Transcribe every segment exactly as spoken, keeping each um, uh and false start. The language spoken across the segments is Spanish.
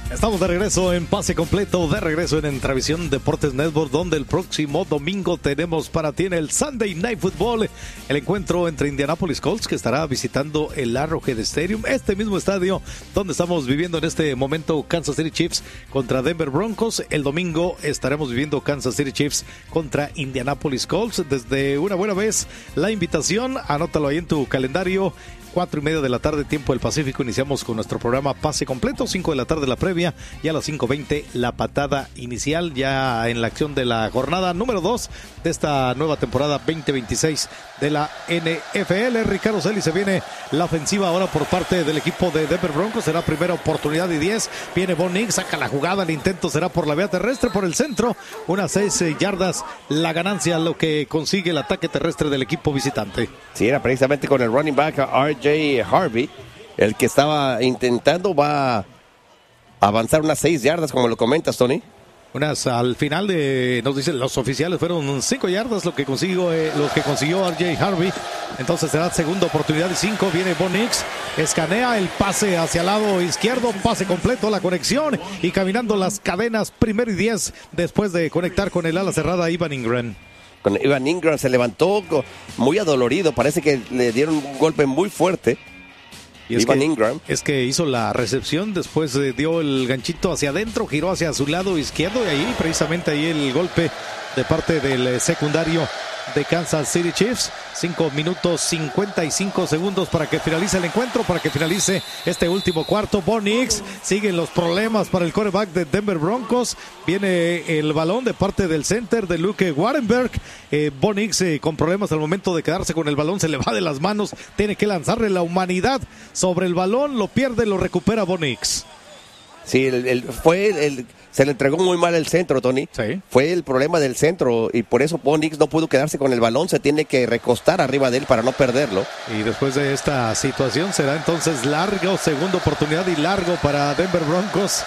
Estamos de regreso en Pase Completo, de regreso en Entravisión Deportes Network, donde el próximo domingo tenemos para ti en el Sunday Night Football el encuentro entre Indianapolis Colts, que estará visitando el Arrowhead Stadium, este mismo estadio donde estamos viviendo en este momento Kansas City Chiefs contra Denver Broncos. El domingo estaremos viviendo Kansas City Chiefs contra Indianapolis Colts. Desde una buena vez la invitación, anótalo ahí en tu calendario. Cuatro y media de la tarde, tiempo del Pacífico, iniciamos con nuestro programa Pase Completo. Cinco de la tarde la previa y a las cinco veinte la patada inicial, ya en la acción de la jornada número dos de esta nueva temporada veinte veintiséis de la N F L. Ricardo Celis, se viene la ofensiva ahora por parte del equipo de Denver Broncos. Será primera oportunidad y diez. Viene Bo Nix, saca la jugada. El intento será por la vía terrestre, por el centro. Unas seis yardas la ganancia, lo que consigue el ataque terrestre del equipo visitante. Sí, era precisamente con el running back R J Harvey, el que estaba intentando. Va a avanzar unas seis yardas, como lo comentas, Tony. Unas al final de, nos dicen los oficiales, fueron cinco yardas lo que consiguió, eh, lo que consiguió R J Harvey. Entonces será segunda oportunidad y cinco. Viene Bo Nix, escanea el pase hacia el lado izquierdo, pase completo, la conexión y caminando las cadenas, primero y diez después de conectar con el ala cerrada Evan Ingram. Con Evan Ingram se levantó muy adolorido, parece que le dieron un golpe muy fuerte. Y es, Evan que, Ingram. es que hizo la recepción, después eh, dio el ganchito hacia adentro, giró hacia su lado izquierdo y ahí precisamente ahí el golpe de parte del eh, secundario de Kansas City Chiefs. Cinco minutos cincuenta y cinco segundos para que finalice el encuentro, para que finalice este último cuarto. Bo Nix, siguen los problemas para el quarterback de Denver Broncos. Viene el balón de parte del center de Luke Warrenberg. Eh, Bo Nix eh, con problemas al momento de quedarse con el balón, se le va de las manos, tiene que lanzarle la humanidad sobre el balón, lo pierde, lo recupera Bo Nix. Sí, el, el, fue el, el, se le entregó muy mal el centro, Tony. Sí. Fue el problema del centro y por eso Bo Nix no pudo quedarse con el balón. Se tiene que recostar arriba de él para no perderlo. Y después de esta situación será entonces largo, segunda oportunidad y largo para Denver Broncos.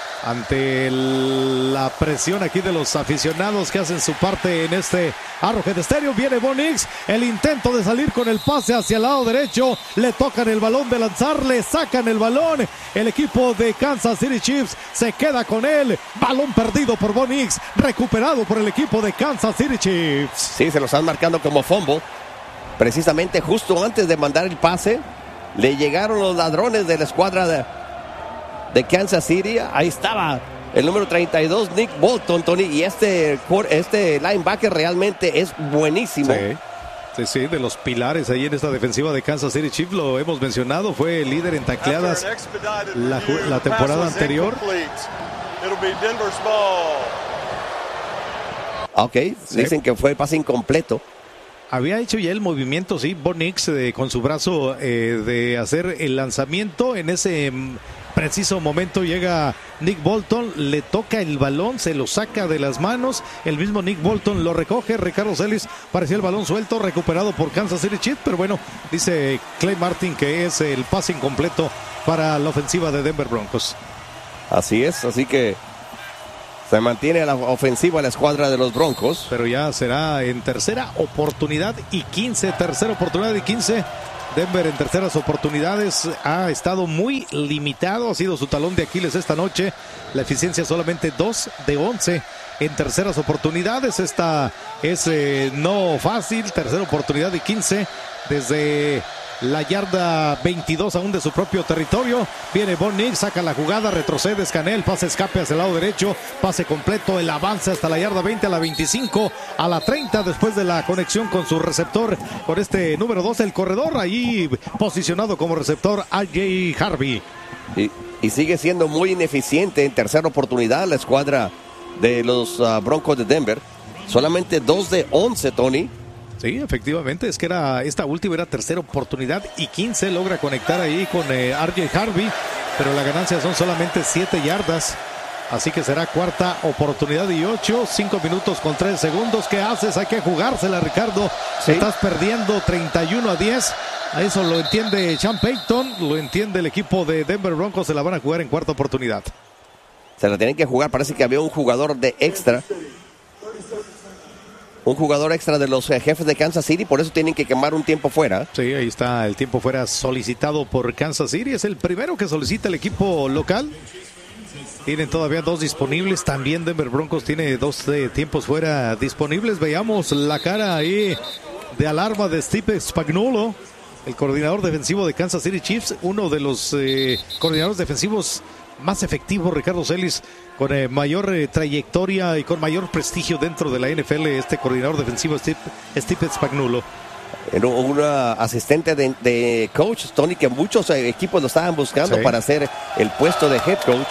Ante el, la presión aquí de los aficionados que hacen su parte en este Arrowhead Stadium. Viene Bo Nix, el intento de salir con el pase hacia el lado derecho, le tocan el balón de lanzar, le sacan el balón, el equipo de Kansas City Chiefs se queda con él, balón perdido por Bo Nix, recuperado por el equipo de Kansas City Chiefs. Sí, se lo están marcando como fumble, precisamente justo antes de mandar el pase, le llegaron los ladrones de la escuadra de... de Kansas City. Ahí estaba el número treinta y dos, Nick Bolton, Tony, y este, este linebacker realmente es buenísimo. Sí, sí, sí, de los pilares ahí en esta defensiva de Kansas City Chiefs, lo hemos mencionado, fue el líder en tacleadas la, la temporada anterior. Ok, sí. Dicen que fue pase incompleto. Había hecho ya el movimiento, sí, Bo Nix eh, con su brazo eh, de hacer el lanzamiento. En ese mm, preciso momento llega Nick Bolton, le toca el balón, se lo saca de las manos. El mismo Nick Bolton lo recoge. Ricardo Celis, parecía el balón suelto, recuperado por Kansas City Chiefs. Pero bueno, dice Clay Martin que es el pase incompleto para la ofensiva de Denver Broncos. Así es, así que se mantiene a la ofensiva la escuadra de los Broncos. Pero ya será en tercera oportunidad y quince. Tercera oportunidad y quince. Denver en terceras oportunidades ha estado muy limitado. Ha sido su talón de Aquiles esta noche. La eficiencia solamente dos de once en terceras oportunidades. Esta es eh, no fácil. Tercera oportunidad y quince desde la yarda veintidós aún de su propio territorio. Viene Bo Nix, saca la jugada, retrocede, escanea el pase, escape hacia el lado derecho, pase completo, el avance hasta la yarda veinte, a la veinticinco, a la treinta, después de la conexión con su receptor, con este número dos, el corredor, ahí posicionado como receptor R J Harvey. Y, y sigue siendo muy ineficiente en tercera oportunidad la escuadra de los uh, Broncos de Denver. Solamente dos de once, Tony. Sí, efectivamente, es que era esta última era tercera oportunidad y quince, logra conectar ahí con eh, R J Harvey, pero la ganancia son solamente siete yardas, así que será cuarta oportunidad y ocho, cinco minutos con tres segundos. ¿Qué haces? Hay que jugársela, Ricardo. ¿Sí? Estás perdiendo treinta y uno a diez. A eso lo entiende Sean Payton, lo entiende el equipo de Denver Broncos, se la van a jugar en cuarta oportunidad. Se la tienen que jugar, parece que había un jugador de extra. Un jugador extra de los eh, jefes de Kansas City, por eso tienen que quemar un tiempo fuera. Sí, ahí está el tiempo fuera solicitado por Kansas City. Es el primero que solicita el equipo local. Tienen todavía dos disponibles. También Denver Broncos tiene dos eh, tiempos fuera disponibles. Veamos la cara ahí de alarma de Steve Spagnuolo, el coordinador defensivo de Kansas City Chiefs, uno de los eh, coordinadores defensivos más efectivos, Ricardo Celis, con eh, mayor eh, trayectoria y con mayor prestigio dentro de la N F L, este coordinador defensivo Steve, Steve Spagnuolo. Era un asistente de, de coach, Tony, que muchos eh, equipos lo estaban buscando sí. para hacer el puesto de head coach.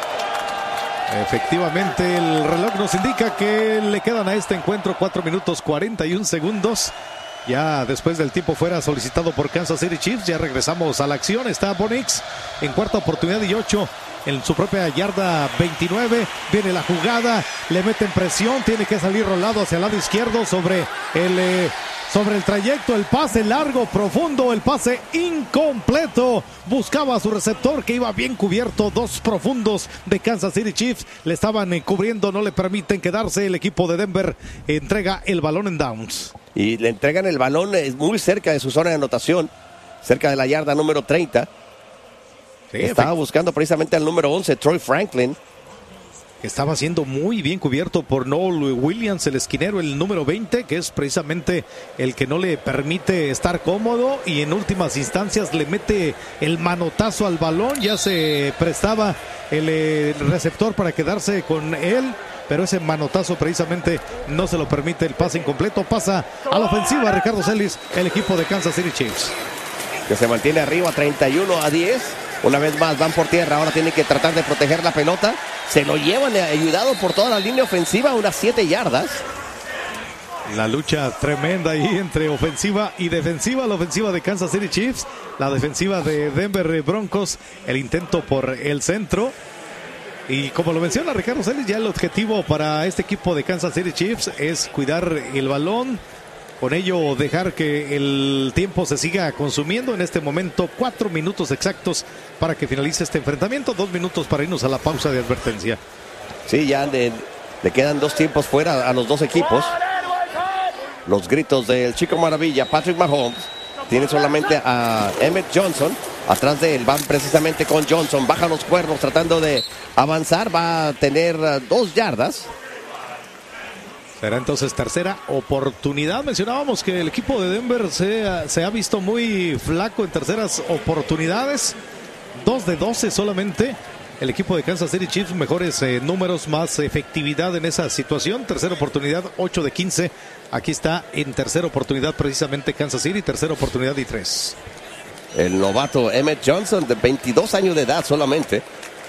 Efectivamente, el reloj nos indica que le quedan a este encuentro cuatro minutos cuarenta y un segundos. Ya después del tiempo fuera solicitado por Kansas City Chiefs, ya regresamos a la acción. Está Bo Nix en cuarta oportunidad y ocho en su propia yarda veintinueve. Viene la jugada, le meten presión, tiene que salir rolado hacia el lado izquierdo sobre el... Eh, Sobre el trayecto, el pase largo, profundo, el pase incompleto. Buscaba a su receptor que iba bien cubierto. Dos profundos de Kansas City Chiefs le estaban cubriendo, no le permiten quedarse. El equipo de Denver entrega el balón en downs. Y le entregan el balón muy cerca de su zona de anotación, cerca de la yarda número treinta. Sí, Estaba buscando precisamente al número once, Troy Franklin. Estaba siendo muy bien cubierto por Noel Williams, el esquinero, el número veinte, que es precisamente el que no le permite estar cómodo y en últimas instancias le mete el manotazo al balón. Ya se prestaba el, el receptor para quedarse con él, pero ese manotazo precisamente no se lo permite. El pase incompleto pasa a la ofensiva, Ricardo Celis, el equipo de Kansas City Chiefs. Que se mantiene arriba treinta y uno a diez. Una vez más van por tierra, ahora tienen que tratar de proteger la pelota. Se lo llevan ayudado por toda la línea ofensiva, unas siete yardas. La lucha tremenda ahí entre ofensiva y defensiva. La ofensiva de Kansas City Chiefs, la defensiva de Denver Broncos. El intento por el centro. Y como lo menciona Ricardo Celis, ya el objetivo para este equipo de Kansas City Chiefs es cuidar el balón. Con ello dejar que el tiempo se siga consumiendo. En este momento cuatro minutos exactos para que finalice este enfrentamiento. Dos minutos para irnos a la pausa de advertencia. Sí, ya le, le quedan dos tiempos fuera a los dos equipos. Los gritos del Chico Maravilla, Patrick Mahomes. Tiene solamente a Emmett Johnson. Atrás de él van precisamente con Johnson. Baja los cuernos tratando de avanzar. Va a tener uh, dos yardas. Será entonces tercera oportunidad. Mencionábamos que el equipo de Denver se ha, se ha visto muy flaco en terceras oportunidades. dos de doce solamente. El equipo de Kansas City Chiefs, mejores eh, números, más efectividad en esa situación. Tercera oportunidad, ocho de quince. Aquí está en tercera oportunidad precisamente Kansas City. Tercera oportunidad y tres. El novato Emmett Johnson, de veintidós años de edad solamente.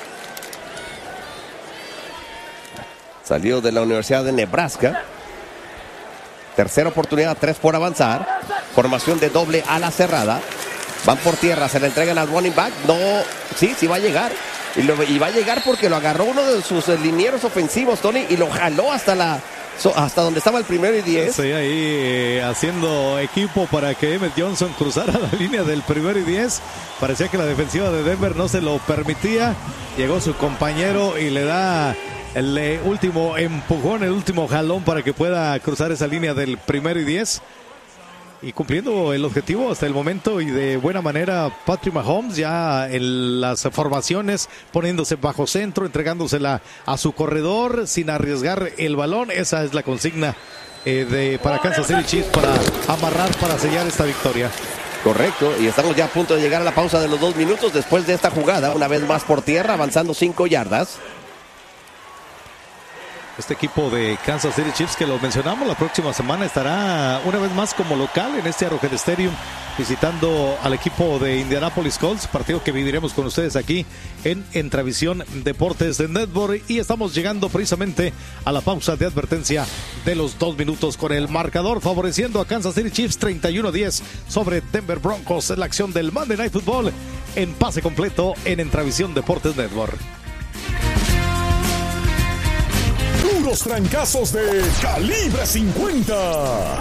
Salió de la Universidad de Nebraska. Tercera oportunidad, tres por avanzar. Formación de doble ala cerrada. Van por tierra, se le entregan al running back. No, sí, sí va a llegar. Y, lo, y va a llegar porque lo agarró uno de sus linieros ofensivos, Tony, y lo jaló hasta la hasta donde estaba el primero y diez. Sí, ahí eh, haciendo equipo para que Emmett Johnson cruzara la línea del primero y diez. Parecía que la defensiva de Denver no se lo permitía. Llegó su compañero y le da el eh, último empujón, el último jalón para que pueda cruzar esa línea del primero y diez. Y cumpliendo el objetivo hasta el momento y de buena manera Patrick Mahomes ya en las formaciones, poniéndose bajo centro, entregándosela a su corredor sin arriesgar el balón. Esa es la consigna eh, de, para Kansas City Chiefs para amarrar, para sellar esta victoria. Correcto, y estamos ya a punto de llegar a la pausa de los dos minutos después de esta jugada, una vez más por tierra, avanzando cinco yardas. Este equipo de Kansas City Chiefs, que lo mencionamos, la próxima semana estará una vez más como local en este Arrowhead Stadium, visitando al equipo de Indianapolis Colts, partido que viviremos con ustedes aquí en Entravisión Deportes de Network. Y estamos llegando precisamente a la pausa de advertencia de los dos minutos con el marcador favoreciendo a Kansas City Chiefs treinta y uno a diez sobre Denver Broncos en la acción del Monday Night Football en pase completo en Entravisión Deportes Network. Los trancazos de Calibre cincuenta.